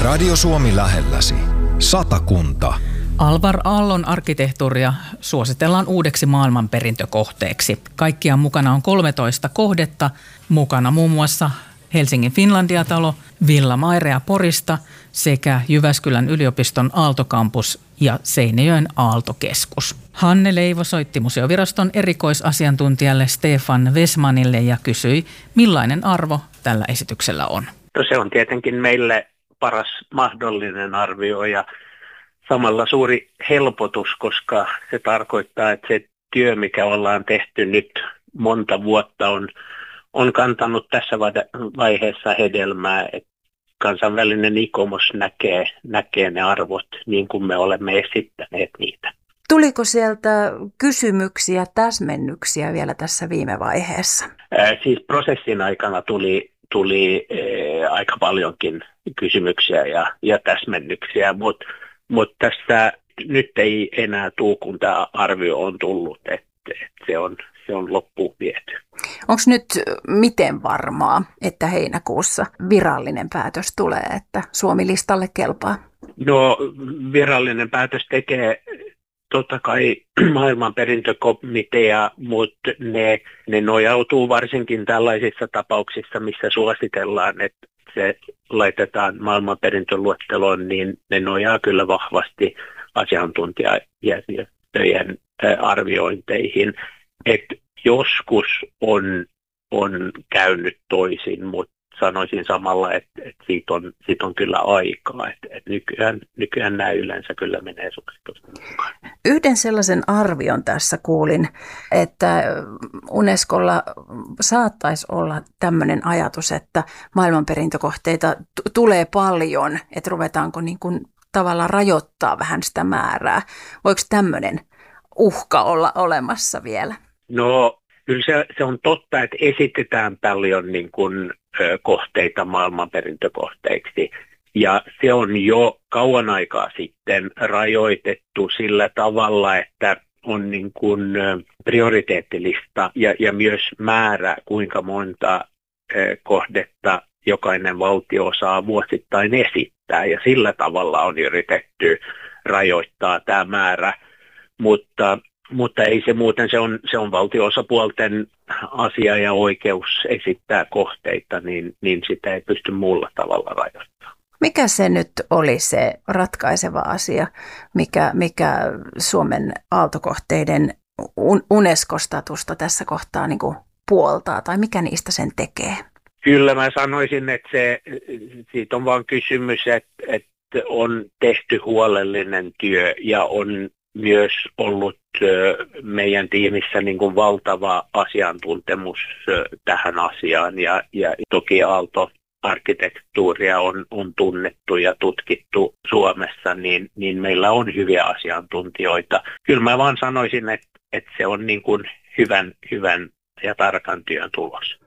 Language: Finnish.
Radio Suomi lähelläsi. Satakunta. Alvar Aallon arkkitehtuuria suositellaan uudeksi maailmanperintökohteeksi. Kaikkiaan mukana on 13 kohdetta. Mukana muun muassa Helsingin Finlandia-talo, Villa Mairea Porista sekä Jyväskylän yliopiston Aalto-kampus ja Seinäjoen Aalto-keskus. Hanne Leivo soitti museoviraston erikoisasiantuntijalle Stefan Wessmanille ja kysyi, millainen arvo tällä esityksellä on. No se on tietenkin meille paras mahdollinen arvio ja samalla suuri helpotus, koska se tarkoittaa, että se työ, mikä ollaan tehty nyt monta vuotta, on kantanut tässä vaiheessa hedelmää, että kansainvälinen ICOMOS näkee ne arvot niin kuin me olemme esittäneet niitä. Tuliko sieltä kysymyksiä, täsmennyksiä vielä tässä viime vaiheessa? Siis prosessin aikana tuli aika paljonkin kysymyksiä ja täsmennyksiä, mutta tässä nyt ei enää tule, kun tämä arvio on tullut, että se on loppuun viety. Onko nyt miten varmaa, että heinäkuussa virallinen päätös tulee, että Suomi-listalle kelpaa? No virallinen päätös tekee totta kai maailmanperintökomitea, mutta ne nojautuu varsinkin tällaisissa tapauksissa, missä suositellaan, että se laitetaan maailmanperintöluetteloon, niin ne nojaa kyllä vahvasti asiantuntijajärjestöjen arviointeihin. Että joskus on käynyt toisin, mutta sanoisin samalla, että siitä on kyllä aikaa. Että nykyään nämä yleensä kyllä menee suositusten mukaan. Yhden sellaisen arvion tässä kuulin, että Unescolla saattaisi olla tämmöinen ajatus, että maailmanperintökohteita tulee paljon, että ruvetaanko niin kuin tavallaan rajoittaa vähän sitä määrää. Voiko tämmöinen uhka olla olemassa vielä? No kyllä se on totta, että esitetään paljon niin kuin kohteita maailmanperintökohteiksi. Ja se on jo kauan aikaa sitten rajoitettu sillä tavalla, että on niin kuin prioriteettilista ja myös määrä, kuinka monta kohdetta jokainen valtio saa vuosittain esittää. Ja sillä tavalla on yritetty rajoittaa tämä määrä, mutta ei se muuten, se on valtio-osapuolten asia ja oikeus esittää kohteita, niin sitä ei pysty muulla tavalla rajoittamaan. Mikä se nyt oli se ratkaiseva asia, mikä Suomen aaltokohteiden UNESCO-statusta tässä kohtaa niin kuin puoltaa, tai mikä niistä sen tekee? Kyllä mä sanoisin, että siitä on vaan kysymys, että on tehty huolellinen työ ja on myös ollut meidän tiimissä niin kuin valtava asiantuntemus tähän asiaan ja toki aaltoarkkitehtuuria on tunnettu ja tutkittu Suomessa, niin meillä on hyviä asiantuntijoita. Kyllä mä vaan sanoisin, että se on niin kuin hyvän ja tarkan työn tulos.